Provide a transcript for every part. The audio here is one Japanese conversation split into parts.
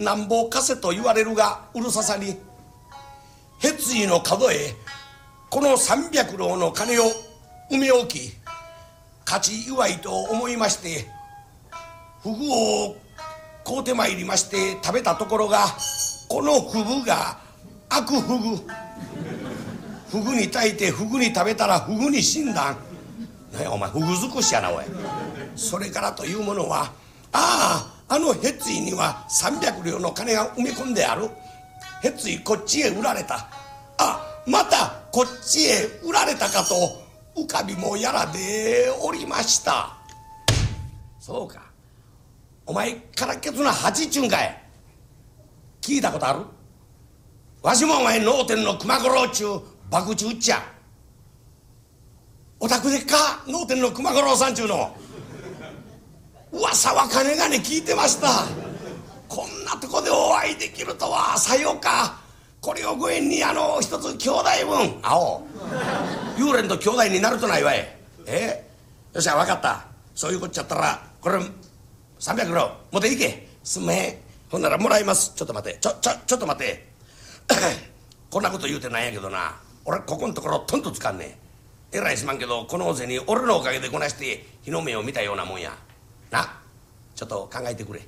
なんぼ貸せと言われるがうるささにへついの角へこの300両の金を埋め置き勝ち祝いと思いましてフグを買うてまいりまして食べたところがこのフグが悪フグフグに炊いてフグに食べたらフグに死んだん。何やお前フグ尽くしやなおい。それからというものはあのへついには300両の金が埋め込んである。へついこっちへ売られた。またこっちへ売られたかと浮かびもやらでおりました。そうかお前からっけつな八ちゅうんかい。聞いたことある？わしもお前脳天の熊五郎ちゅう博打っちゃお宅でっか脳天の熊五郎さんちゅうの噂は金がね聞いてました。こんなとこでお会いできるとはさようか。これをご縁に一つ兄弟分幽霊と兄弟になるとないわい。よっしゃ分かった。そういうこっちゃったらこれ300両持っていけ。すんまへん。ほんならもらいます。ちょっと待てちょっと待てこんなこと言うてないんやけどな俺ここのところとんとつかんねえらいすまんけどこの銭俺のおかげでこなして日の目を見たようなもんやな。ちょっと考えてくれ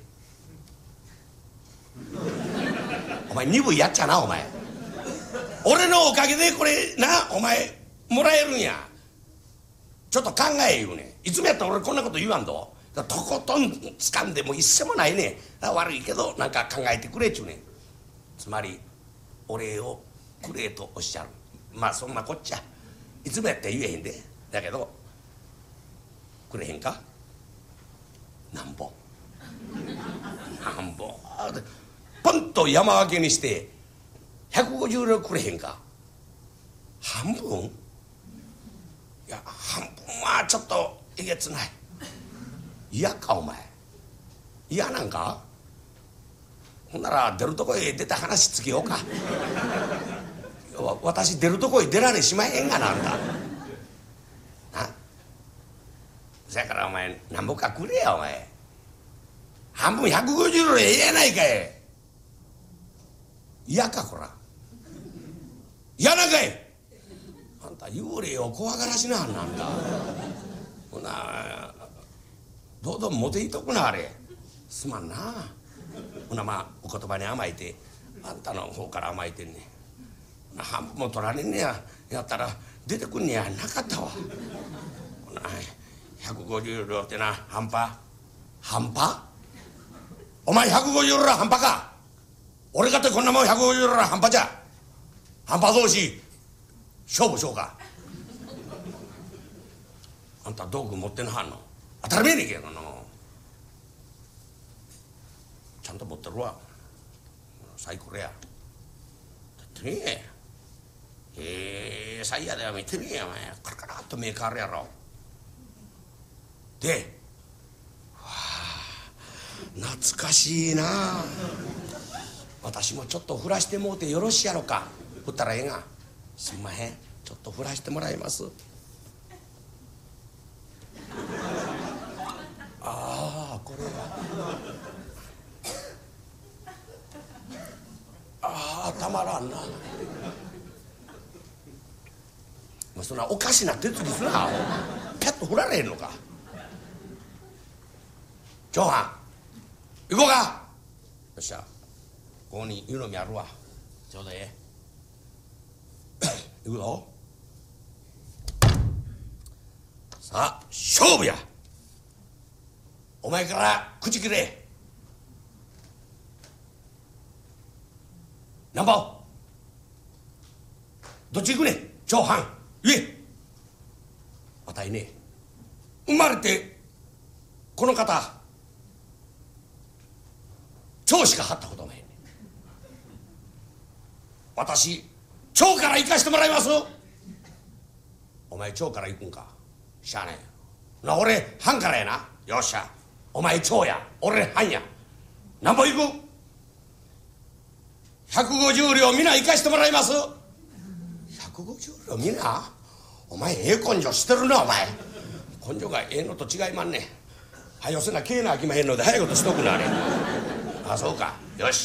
お前鈍いやっちゃなお前。俺のおかげでこれなお前もらえるんや。ちょっと考え言うね。いつもやったら俺こんなこと言わんど。とことん掴んでも一銭もないね。悪いけどなんか考えてくれっちゅうねん。つまりお礼をくれとおっしゃる。まあそんなこっちゃいつもやったら言えへんで。だけどくれへんか。なんぼポンと山分けにして150両くれへんか。半分？いや半分はちょっとえげつない。嫌かお前。嫌なんか。ほんなら出るとこへ出た話つけようか私出るとこへ出られしまへんがなあんたな。そやからお前なんぼかくれやお前。半分150両ええやないかい。嫌かこら。嫌なんかい。あんた幽霊を怖がらしなはんなあんた。ほなどうぞ持ていとくなあれ。すまんな。ほなまあお言葉に甘えてあんたの方から甘えてんねん。半分も取られんねやったら出てくんねやなかったわ。ほな150両ってな半端お前150両半端か。俺かってこんなもん150両半端じゃ。半端同士勝負しようか。あんた道具持ってなはんの当たり前ねえけどな。ちゃんと持ってるわ。サイコロやってみサイヤでは見てみやお前。カラカラっと目変わるやろ。で懐かしいな。私もちょっと振らしてもうてよろしいやろか。振ったらええが。すんまへんちょっと振らしてもらいます。これはたまらんな。そんなおかしな手つきすな。ピャッと振られへんのか。長藩行こうか。よっしゃここに湯飲みあるわ。ちょうどええ行くぞ。さあ勝負や。お前から口切れ。何番どっち行くねん長藩言え。あたいね生まれてこの方蝶しか張ったことないねん。私蝶から行かしてもらいます。お前蝶から行くんか。しゃあないな。俺藩からやな。よっしゃお前蝶や俺藩や。なんぼ行く。150両皆行かしてもらいます。150両皆。お前ええ根性してるなお前。根性がええのと違いまんねん。はよせなけえなあきまへんので早いことしとくなあれ。あそうかよし。